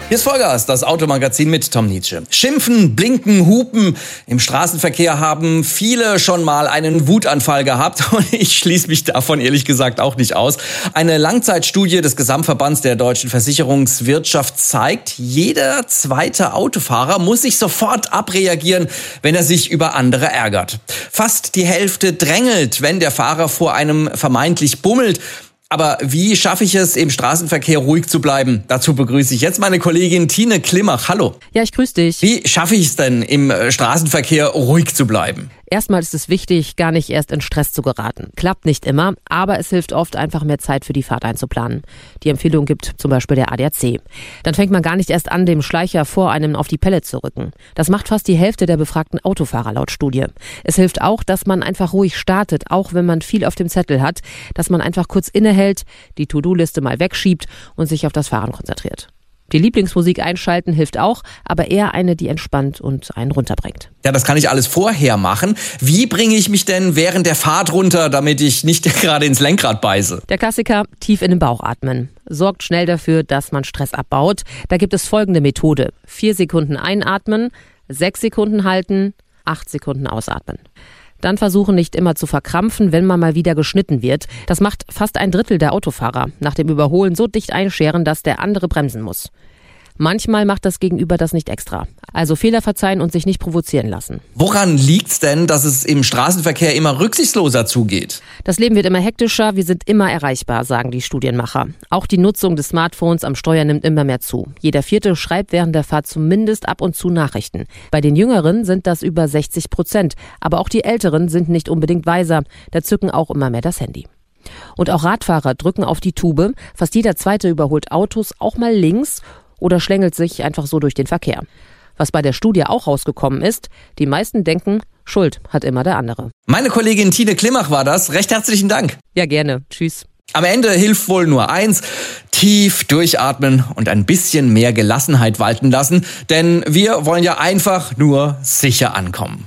Hier ist Vollgas, das Automagazin mit Tom Nietzsche. Schimpfen, blinken, hupen. Im Straßenverkehr haben viele schon mal einen Wutanfall gehabt und ich schließe mich davon ehrlich gesagt auch nicht aus. Eine Langzeitstudie des Gesamtverbands der deutschen Versicherungswirtschaft zeigt, jeder zweite Autofahrer muss sich sofort abreagieren, wenn er sich über andere ärgert. Fast die Hälfte drängelt, wenn der Fahrer vor einem vermeintlich bummelt. Aber wie schaffe ich es, im Straßenverkehr ruhig zu bleiben? Dazu begrüße ich jetzt meine Kollegin Tine Klimmach. Hallo. Ja, ich grüße dich. Wie schaffe ich es denn, im Straßenverkehr ruhig zu bleiben? Erstmal ist es wichtig, gar nicht erst in Stress zu geraten. Klappt nicht immer, aber es hilft oft, einfach mehr Zeit für die Fahrt einzuplanen. Die Empfehlung gibt zum Beispiel der ADAC. Dann fängt man gar nicht erst an, dem Schleicher vor einem auf die Pelle zu rücken. Das macht fast die Hälfte der befragten Autofahrer laut Studie. Es hilft auch, dass man einfach ruhig startet, auch wenn man viel auf dem Zettel hat, dass man einfach kurz innehält, die To-Do-Liste mal wegschiebt und sich auf das Fahren konzentriert. Die Lieblingsmusik einschalten hilft auch, aber eher eine, die entspannt und einen runterbringt. Ja, das kann ich alles vorher machen. Wie bringe ich mich denn während der Fahrt runter, damit ich nicht gerade ins Lenkrad beiße? Der Klassiker, tief in den Bauch atmen. Sorgt schnell dafür, dass man Stress abbaut. Da gibt es folgende Methode. 4 Sekunden einatmen, 6 Sekunden halten, 8 Sekunden ausatmen. Dann versuchen nicht immer zu verkrampfen, wenn man mal wieder geschnitten wird. Das macht fast ein Drittel der Autofahrer. Nach dem Überholen so dicht einscheren, dass der andere bremsen muss. Manchmal macht das Gegenüber das nicht extra. Also Fehler verzeihen und sich nicht provozieren lassen. Woran liegt's denn, dass es im Straßenverkehr immer rücksichtsloser zugeht? Das Leben wird immer hektischer, wir sind immer erreichbar, sagen die Studienmacher. Auch die Nutzung des Smartphones am Steuer nimmt immer mehr zu. Jeder Vierte schreibt während der Fahrt zumindest ab und zu Nachrichten. Bei den Jüngeren sind das über 60%. Aber auch die Älteren sind nicht unbedingt weiser. Da zücken auch immer mehr das Handy. Und auch Radfahrer drücken auf die Tube. Fast jeder Zweite überholt Autos auch mal links oder schlängelt sich einfach so durch den Verkehr. Was bei der Studie auch rausgekommen ist, die meisten denken, Schuld hat immer der andere. Meine Kollegin Tine Klimmach war das. Recht herzlichen Dank. Ja, gerne. Tschüss. Am Ende hilft wohl nur eins: tief durchatmen und ein bisschen mehr Gelassenheit walten lassen. Denn wir wollen ja einfach nur sicher ankommen.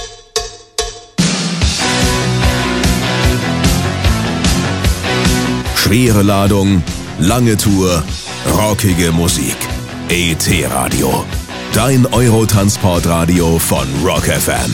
Schwere Ladung, lange Tour, rockige Musik. ET Radio. Dein Eurotransportradio von Rock FM.